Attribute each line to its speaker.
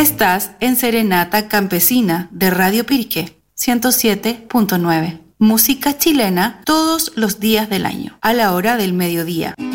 Speaker 1: Estás en Serenata Campesina de Radio Piriqué 107.9. Música chilena todos los días del año, a la hora del mediodía.